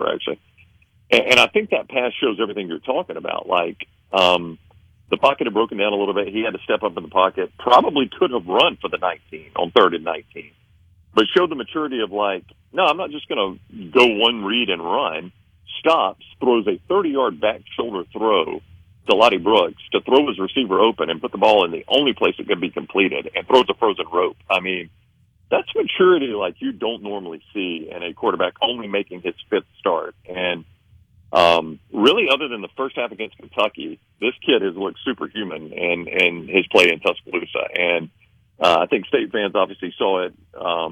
receiver, actually. And I think that pass shows everything you're talking about. Like, the pocket had broken down a little bit. He had to step up in the pocket. Probably could have run for the 19 on 3rd and 19. But showed the maturity of like, no, I'm not just going to go one read and run. Stops, throws a 30-yard back shoulder throw to Lottie Brooks to throw his receiver open and put the ball in the only place it could be completed and throws a frozen rope. I mean, that's maturity like you don't normally see in a quarterback only making his 5th start. And really, other than the first half against Kentucky, this kid has looked superhuman in his play in Tuscaloosa. And I think State fans obviously saw it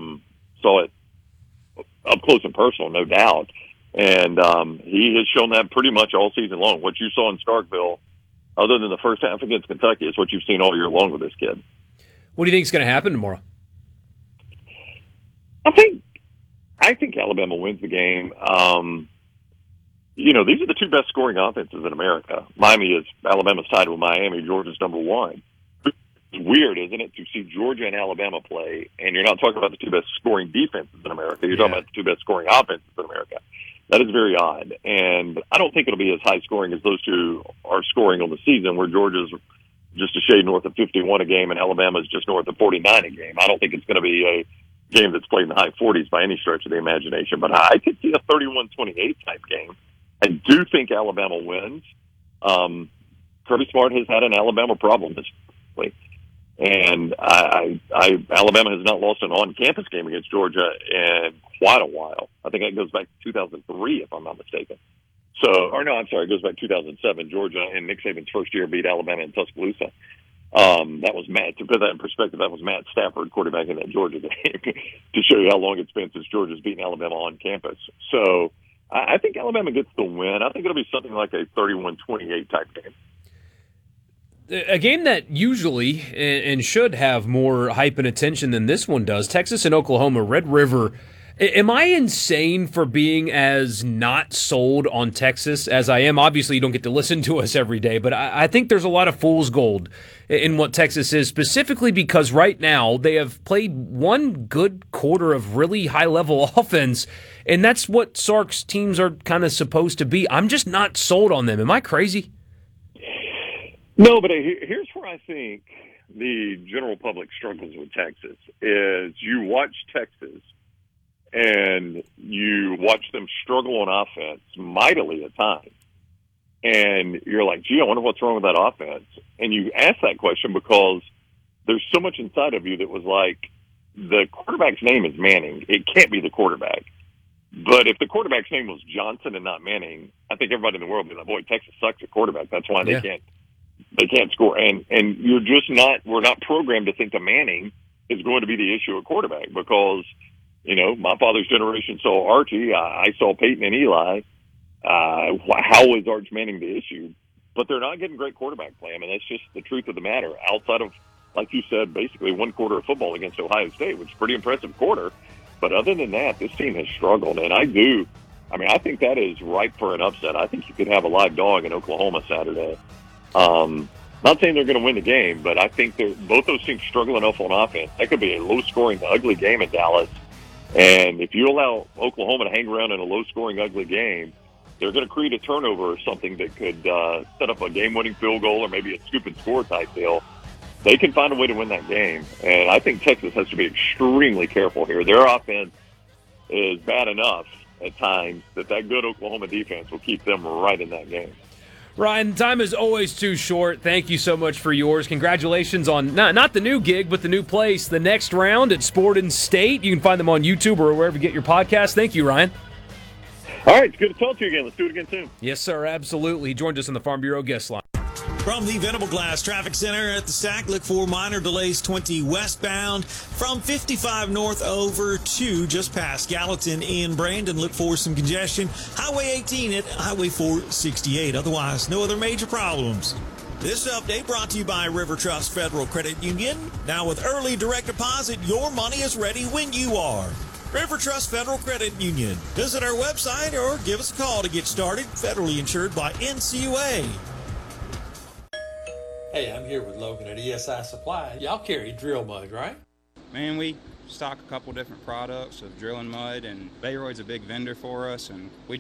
up close and personal, no doubt. And he has shown that pretty much all season long. What you saw in Starkville, other than the first half against Kentucky, is what you've seen all year long with this kid. What do you think is going to happen tomorrow? I think Alabama wins the game. These are the 2 best scoring offenses in America. Alabama's tied with Miami. Georgia's number 1. It's weird, isn't it, to see Georgia and Alabama play, and you're not talking about the 2 best scoring defenses in America. You're talking about the 2 best scoring offenses in America. That is very odd. And I don't think it'll be as high scoring as those 2 are scoring on the season, where Georgia's just a shade north of 51 a game and Alabama's just north of 49 a game. I don't think it's going to be a game that's played in the high 40s by any stretch of the imagination, but I could see a 31-28 type game. I do think Alabama wins. Kirby Smart has had an Alabama problem this week. And Alabama has not lost an on-campus game against Georgia in quite a while. I think that goes back to 2003, if I'm not mistaken. It goes back to 2007. Georgia in Nick Saban's first year beat Alabama in Tuscaloosa. That was Matt. To put that in perspective, that was Matt Stafford quarterbacking that Georgia game to show you how long it's been since Georgia's beaten Alabama on campus. So I think Alabama gets the win. I think it'll be something like a 31-28 type game. A game that usually and should have more hype and attention than this one does. Texas and Oklahoma, Red River. Am I insane for being as not sold on Texas as I am? Obviously, you don't get to listen to us every day, but I think there's a lot of fool's gold in what Texas is, specifically because right now they have played one good quarter of really high-level offense, and that's what Sark's teams are kind of supposed to be. I'm just not sold on them. Am I crazy? No, but here's where I think the general public struggles with Texas is you watch Texas and you watch them struggle on offense mightily at times. And you're like, gee, I wonder what's wrong with that offense. And you ask that question because there's so much inside of you that was like, the quarterback's name is Manning. It can't be the quarterback. But if the quarterback's name was Johnson and not Manning, I think everybody in the world would be like, boy, Texas sucks at quarterback. That's why they can't score. And you're just we're not programmed to think that Manning is going to be the issue at quarterback because, my father's generation saw Archie. I saw Peyton and Eli. How is Arch Manning the issue? But they're not getting great quarterback play. I mean, that's just the truth of the matter. Outside of, like you said, basically one quarter of football against Ohio State, which is a pretty impressive quarter. But other than that, this team has struggled. And I think that is ripe for an upset. I think you could have a live dog in Oklahoma Saturday. Not saying they're going to win the game, but I think both those teams struggle enough on offense. That could be a low-scoring, ugly game in Dallas. And if you allow Oklahoma to hang around in a low-scoring, ugly game, they're going to create a turnover or something that could set up a game-winning field goal or maybe a scoop and score type deal. They can find a way to win that game. And I think Texas has to be extremely careful here. Their offense is bad enough at times that good Oklahoma defense will keep them right in that game. Ryan, time is always too short. Thank you so much for yours. Congratulations on not the new gig, but the new place, the next round at Sporting State. You can find them on YouTube or wherever you get your podcast. Thank you, Ryan. All right, it's good to talk to you again. Let's do it again soon. Yes, sir, absolutely. He joined us on the Farm Bureau guest line. From the Venable Glass Traffic Center at the Stack, look for minor delays 20 westbound from 55 north over to just past Gallatin in Brandon. Look for some congestion. Highway 18 at Highway 468. Otherwise, no other major problems. This update brought to you by River Trust Federal Credit Union. Now with early direct deposit, your money is ready when you are. River Trust Federal Credit Union. Visit our website or give us a call to get started. Federally insured by NCUA. Hey, I'm here with Logan at ESI Supply. Y'all carry drill mud, right? Man, we stock a couple different products of drilling mud, and Bayroyd's a big vendor for us, and we